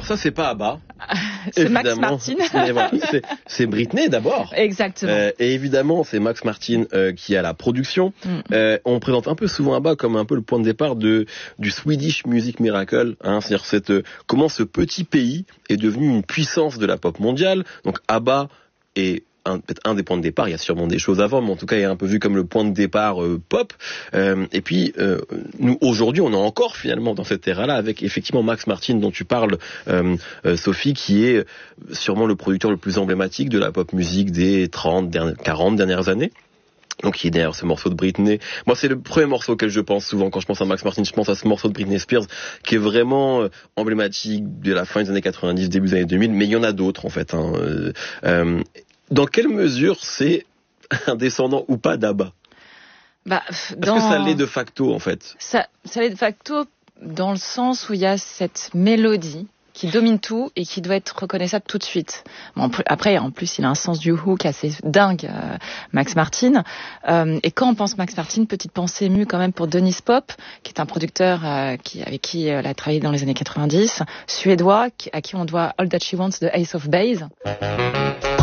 ça, c'est pas ABBA. C'est Max Martin. Mais voilà, c'est Britney d'abord. Exactement. Et évidemment, c'est Max Martin qui a la production. On présente un peu souvent ABBA comme un peu le point de départ du Swedish Music Miracle. C'est-à-dire comment ce petit pays est devenu une puissance de la pop mondiale. Donc ABBA est peut-être un des points de départ, il y a sûrement des choses avant, mais en tout cas il est un peu vu comme le point de départ pop. Et puis nous aujourd'hui on est encore finalement dans cette ère-là avec effectivement Max Martin dont tu parles, Sophie, qui est sûrement le producteur le plus emblématique de la pop musique des 40 dernières années. Donc il est derrière ce morceau de Britney. Moi c'est le premier morceau auquel je pense souvent quand je pense à Max Martin, je pense à ce morceau de Britney Spears qui est vraiment emblématique de la fin des années 90, début des années 2000, mais il y en a d'autres en fait. Dans quelle mesure c'est un descendant ou pas d'ABBA ? Est-ce que ça l'est de facto en fait ? Ça l'est de facto dans le sens où il y a cette mélodie qui domine tout et qui doit être reconnaissable tout de suite. Bon, après, en plus, il a un sens du hook assez dingue, Max Martin. Et quand on pense Max Martin, petite pensée émue quand même pour Dennis Pop, qui est un producteur avec qui elle a travaillé dans les années 90, suédois, à qui on doit All That She Wants de Ace of Base.